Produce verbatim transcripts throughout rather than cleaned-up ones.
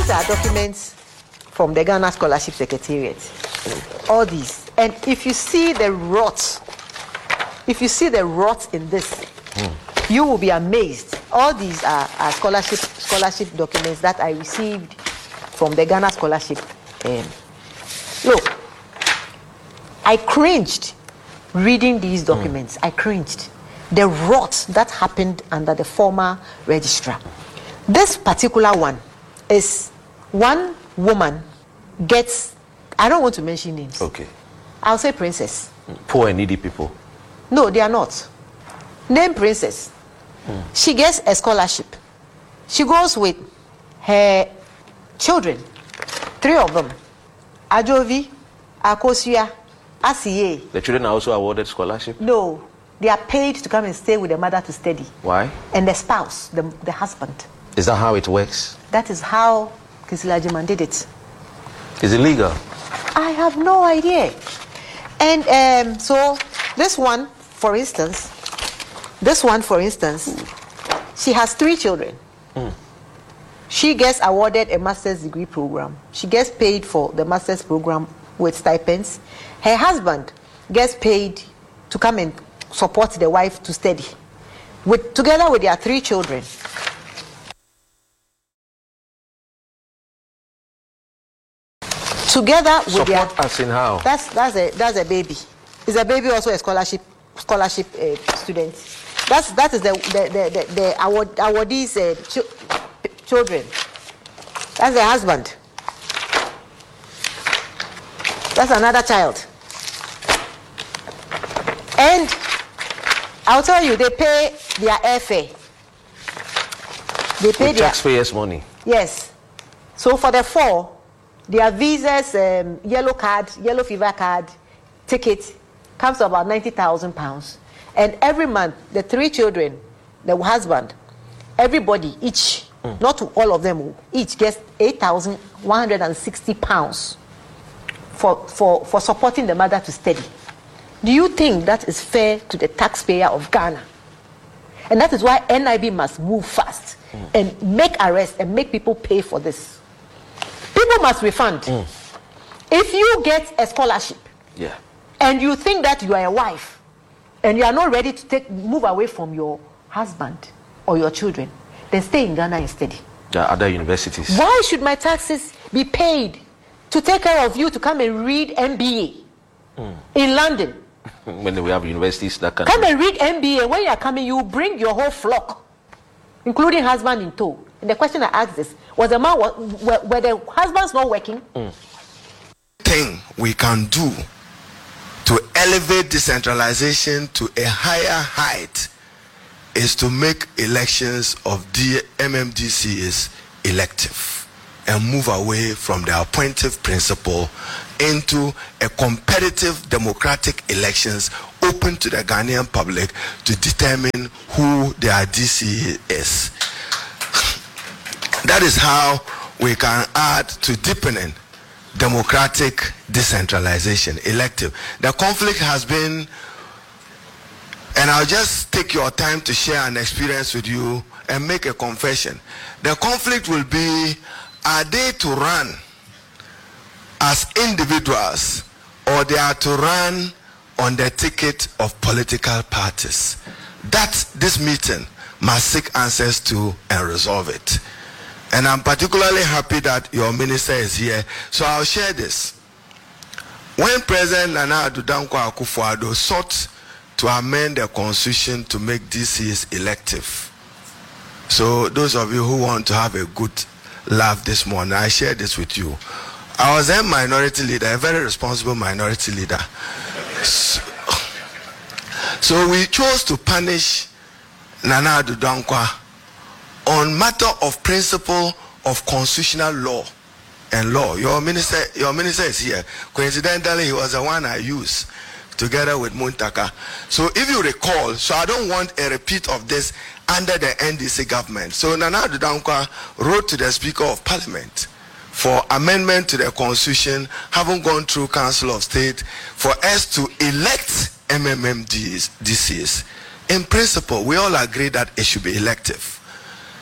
These are documents from the Ghana Scholarship Secretariat. All these. And if you see the rot, if you see the rot in this, mm. you will be amazed. All these are, are scholarship scholarship documents that I received from the Ghana Scholarship. Um, look, I cringed reading these documents. Mm. I cringed. The rot that happened under the former registrar. This particular one is one woman gets, I don't want to mention names. Okay. I'll say Princess. Poor and needy people. No, they are not. Name Princess. Mm. She gets a scholarship. She goes with her children, three of them. Ajovi, Akosia, Asiye. The children are also awarded scholarship? No. They are paid to come and stay with the mother to study. Why? And the spouse, the, the husband. Is that how it works? That is how Kisila Jiman did it. Is it legal? I have no idea. And um, so this one, for instance, this one, for instance, she has three children. Mm. She gets awarded a master's degree program. She gets paid for the master's program with stipends. Her husband gets paid to come and support the wife to study, with together with their three children. Together with support their, as in how? That's that's a that's a baby. Is a baby also a scholarship scholarship uh, student? That's that is the the the, the, the award awardees uh, ch- children. That's the husband. That's another child. And I'll tell you, they pay their airfare. They pay with their taxpayers' money. Yes. So for the four, their visas, um, yellow card, yellow fever card, ticket comes to about ninety thousand pounds. And every month, the three children, the husband, everybody, each, mm. not to all of them, each gets eight thousand one hundred sixty pounds for, for, for supporting the mother to study. Do you think that is fair to the taxpayer of Ghana? And that is why N I B must move fast mm. and make arrests and make people pay for this. People must refund. Mm. If you get a scholarship, yeah, and you think that you are a wife, and you are not ready to take move away from your husband or your children, then stay in Ghana and study. There are other universities. Why should my taxes be paid to take care of you to come and read M B A mm. in London? When we have universities that can come and read M B A. When you are coming, you bring your whole flock, including husband in tow. And the question I asked is, was the man, were, were the husbands not working? Mm. Thing we can do to elevate decentralization to a higher height is to make elections of the M M D Cs elective and move away from the appointive principle into a competitive democratic elections open to the Ghanaian public to determine who their D C is. That is how we can add to deepening democratic decentralization, elective. The conflict has been, and I'll just take your time to share an experience with you and make a confession. The conflict will be, are they to run as individuals or they are to run on the ticket of political parties? That this meeting must seek answers to and resolve it. And I'm particularly happy that your minister is here. So I'll share this. When President Nana Addo Dankwa Akufo-Addo sought to amend the constitution to make D Cs elective, so those of you who want to have a good laugh this morning, I share this with you. I was a minority leader, a very responsible minority leader. So, so we chose to punish Nana Addo Dankwa on matter of principle of constitutional law and law. Your minister, your minister is here. Coincidentally, he was the one I used together with Muntaka. So if you recall, so I don't want a repeat of this under the N D C government. So Nana Addo Dankwa wrote to the Speaker of Parliament for amendment to the constitution, having gone through Council of State, for us to elect M M M D Cs. In principle, we all agree that it should be elective.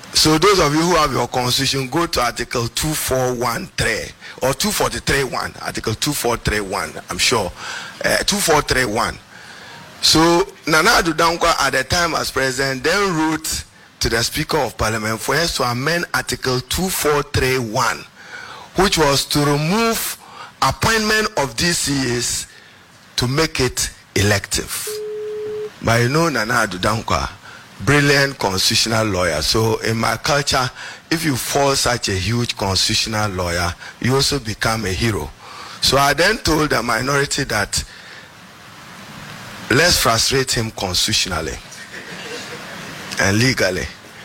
So those of you who have your constitution, go to Article two four one three or two forty-three one. Article two four three one, I'm sure. Uh, two four three one. So Nana Addo Dankwa at the time as president then wrote to the Speaker of Parliament for us to amend Article two four three one, which was to remove appointment of D C As to make it elective. But you know Nana Addo Dankwa, brilliant constitutional lawyer. So in my culture, if you fall such a huge constitutional lawyer, you also become a hero. So I then told the minority that let's frustrate him constitutionally and legally.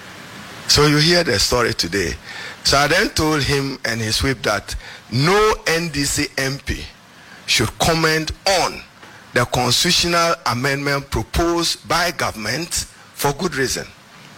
So you hear the story today. So I then told him and his whip that no N D C M P should comment on the constitutional amendment proposed by government for good reason.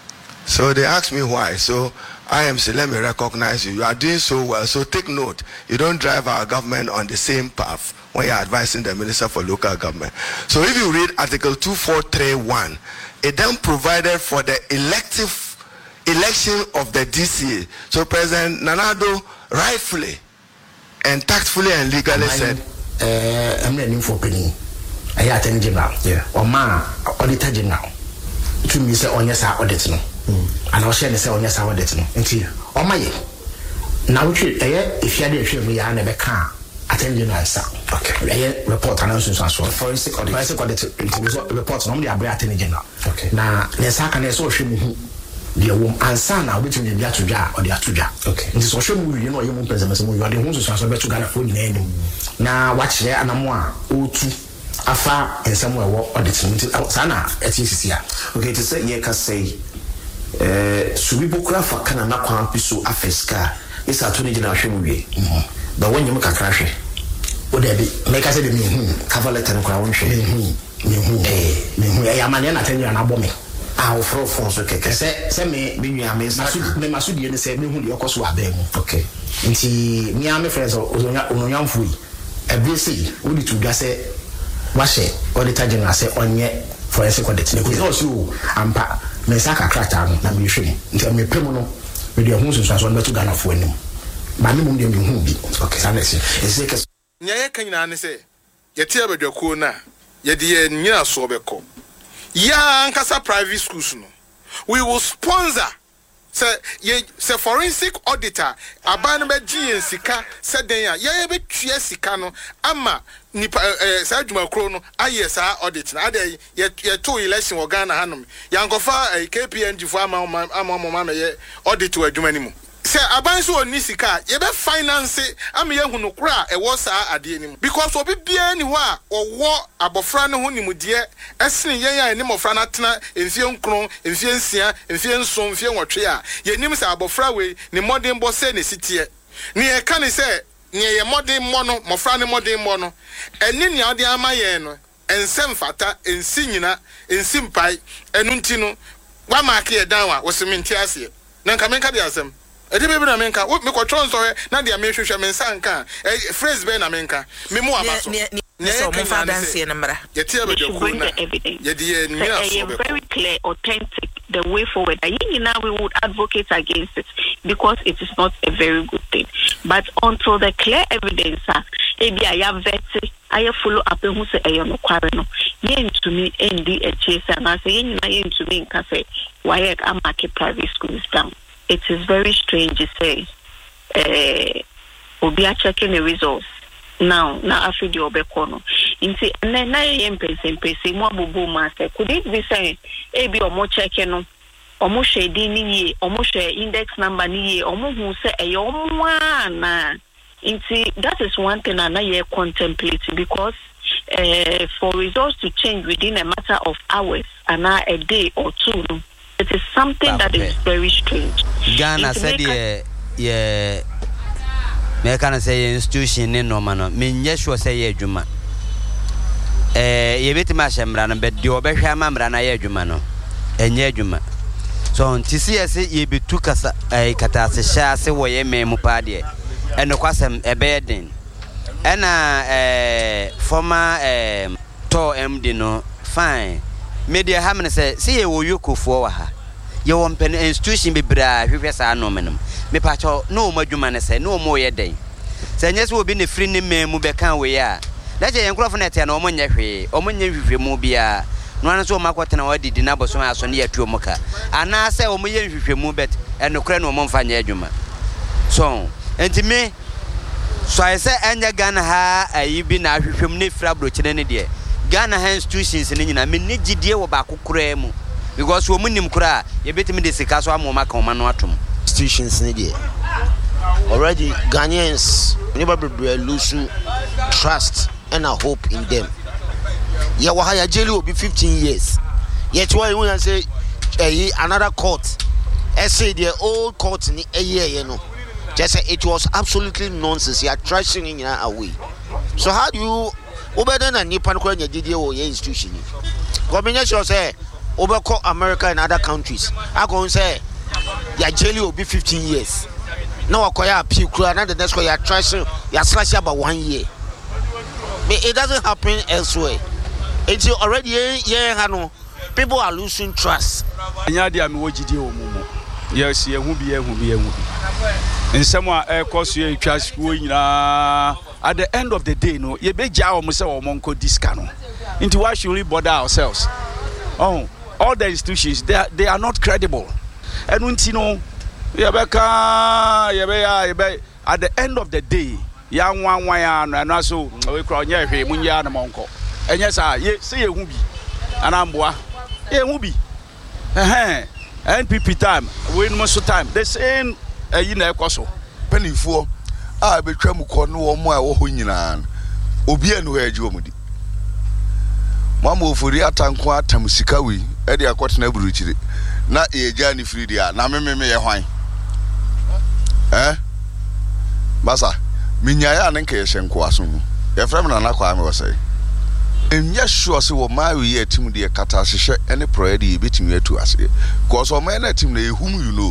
So they asked me why. So I am saying, let me recognize you. You are doing so well. So take note. You don't drive our government on the same path when you're advising the Minister for Local Government. So if you read Article two four three one, it then provided for the elective election of the D C A. So President Nana Addo rightfully and tactfully and legally I, said, uh, I'm running for penny. I attend general. Yeah. Or ma auditor general. To me say on yes audit no. And I share say on yes audit no. Nti o ma ye. Na we eh if you dey hwe me ya na be ka attend general sa. Okay. Eh report announcement so forensic audit. Forensic audit report no me dey abre attend general. Okay. Na ne sa ka na so hwe mu hu. The wom ansa na obetumi bia to dwa or the atodwa. Okay. Nti so hwe mu wi no ye mu pese mese mu wi ade hu so so be to Ghana fo nyina anim. Na wa kire anamo a otu afa ensamo ewo auditing sana etisia. Okay, to say ye ka say eh subibokura fa kana na kwa piso afeska isa to ni gina hwemu wie. Mhm. Ba wonyem kakra hwe. O de bi make say de me hu cover letter no kwa wonhwe. Me hu. Me hu. Eh, me hu ya mane na tanya na bo me. Ah, o fro fon so keke. Se se me me nua me masu me masu die ne se me hu de okoso aba mu. Okay. Nti me am friends o onya ononyamfo yi. Ebi sei wo di to dwa se washe auditor general say onye forensic audit ne ko so ampa me saka krata no na me hwe nti me pemu no me de hu so so no to Ghana fo anim ba me mum de me hu bi. Okay, sana se ese ke nya ye kan nyina ne se ye tie abadwako na ye de ye nyina so beko ya nkasa private schools no we will sponsor say ye say forensic auditor aban be gien sika say den ya ye be tue sika no ama nipa eh say adwuma kro no aye sa audit na ade ye ye to election wo Ghana hanom yankofa K P N G fo ama ama ama ma ye audit wo adwuma ni mu say aban so oni sika ye be finance ama ye hu no kra e wo sa ade ni mu because obi bia ni ho a owo abofra ne ho ni mu de esene ye ya ni mofra na tena enfie nkron enfie nsia enfie nson enfie nwotwe a ye nim say abofra we ni modern bo say ne sitie ni e ka ni say ni ye modern mo no mofra ne modern mo no eni ni ade ama ye no ensem fata ensi nyina ensi mpai enu nti no wa mark ye down a wo se menti ase na nka menka de asem edi bebe na menka wo me kwotron so na de amehwehwe me nsanka phrase be na menka me mu abaso so mo fa dance na mra ye tie be de ko na ye de ye ni aso be very clear, authentic the way forward. Now we would advocate against it because it is not a very good thing. But until the clear evidence, maybe I have vetted, I have follow up who say I am no quarrel. Yen to me N D a chase and I say yen to me in say why I market private schools down. It is very strange to say uh we are checking the results. Now, now after the obekono. Inti na na yen pese pese mo abubu master. Could it be saying e bi omo checking no? Omo share di ni ye, omo share index number ni ye, omo hu say e omo na. Inti that is one thing na ye contemplate because uh, for results to change within a matter of hours and a day or two, no, it is something okay. that is very strange. Ghana said yeah yeah me can say institution ni no man me nye sure say ye adwuma eh ye beti ma hemra no be de obehwa mamra na ye adwuma no enye adwuma so ntisi ese ye betu kasa eh kata se sha se wo ye me mu pa de eno kwasem ebe den ena eh former eh to M D no fine media ha me say say ye wo yokofo wa ha ye won pen institution be bra hwehwe saa no menum me pa cho no mo adwuma ne se no mo ye den se nyese obi ne free ne memu be kan we ya na je yenkrofo na te na omo nya hwe omo nya hwehwe mu bia no an so o makotena wadidi na boso aso ne yatuo muka ana se omo ye hwehwe mu bet enokre no omo mfa nya adwuma so enti me so I say enya Ghana ha ayi bi na hwehwem ne fra brochine ne de Ghana ha institutions ne nyina me ne gidie wo ba kokora mu because wo munim kura ye betimi de sika so amoma ka oma no atom institutions ne de already Ghanaians never lose trust and a hope in them. Yeah, wa haya jail will be fifteen years. Yet why when I say eh, another court, I say the old court in a year, you know. Just say it was absolutely nonsense. You are trashing in away. So how do you over then and Nipan ko nya didi o your institution? Combination say over America and other countries. I go say your jail will be fifteen years. Now acquire appeal crew and the next one you are trashing, you are slashing about one year. But it doesn't happen elsewhere. It's already yeah, people are losing trust. Yes, yeah, who be who be who be. In some air course, you trust going at the end of the day, no, you be jaw musa or monko discano. Into why should we bother ourselves? Oh, all the institutions they are, they are not credible. And when you know, Yabeka, Yabe, at the end of the day, young one, one, and also we cry, yeah, Munya and Monko. And yes, I say a whoopee, and I'm boa, a whoopee. Eh, N P P time, win most of the time. The same, uh, you know, Cosso. Penny for I be Tramuco no more Ohuinan. Obia no air Jomudi. Mamma for the Atanqua Tamusikawi, Eddie Aquatina Bruchi. Not a journey free dia, Nameme a wine. Eh? Massa, Minya and Cation Quasum. Your friend and Aquam was say. And yes, sure, so my year team dear Catasha and a prayer beating you to us. Cause or man at him whom you know.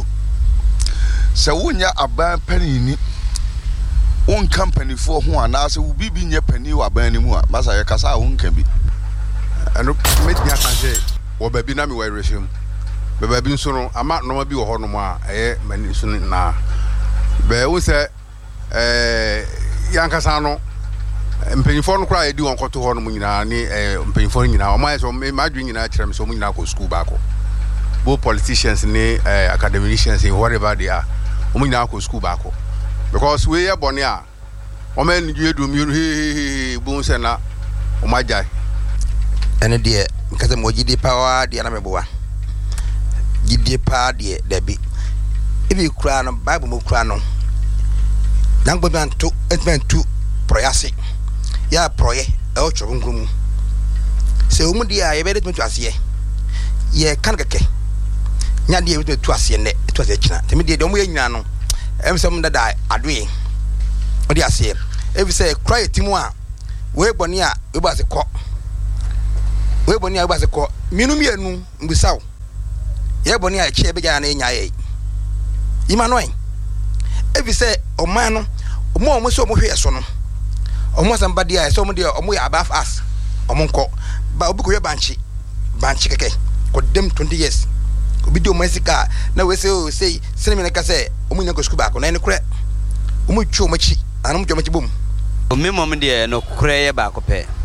So when ya a bad penny one company for one, I will be being your penny or burning more. Massa Casa won't can be. And make me say, or baby Nami will resume. But baby soon, I might not be a honor, eh, man, soon now. But we say, eh, young Casano. Mpanyinfo cry do on koto hono nyina ni eh mpanyinfo nyina o ma so ma dwen nyina kire me so nyina ko school back both politicians ni eh academicians in whatever they are o nyina ko school back because we ye bone a o ma ni due mi he bu se na o ma jai ene de nkaza mo gidi power de na meboa gidi pa de de bi ebi kura no bible mo kura no nangbo ban to entment to proyase ya proye e o chobo ngrum se o mu dia ye be de tu ase ye kan keke nya de ye tu ase ne tu ase kina temi de de o mu ye nyina no em se mu dada adoe o de ase e bi se cry timu a we boni a we ba se ko we boni a we ba se ko minu mienu mbusaw ye boni a che be ja na nya ye imanoen e bi se o man no o mo mo so mo hwe so no omo somebody I saw me there omo ya above us omo nko ba obi ko ye banchi banchi keke ko dem twenty years obi do masika na we say o say sinemi na ka say omo nya ko school ba ko na ne kure omo twu omo chi anum twu omo chi bom o me mom de no kure ye ba ko pe